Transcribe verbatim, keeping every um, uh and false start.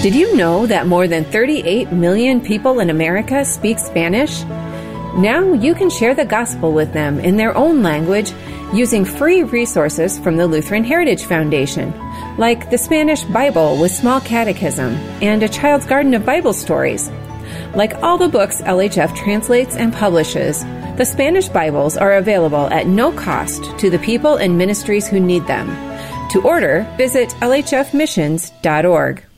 Did you know that more than thirty-eight million people in America speak Spanish? Now you can share the gospel with them in their own language using free resources from the Lutheran Heritage Foundation, like the Spanish Bible with Small Catechism and a Child's Garden of Bible Stories. Like all the books L H F translates and publishes, the Spanish Bibles are available at no cost to the people and ministries who need them. To order, visit L H F missions dot org.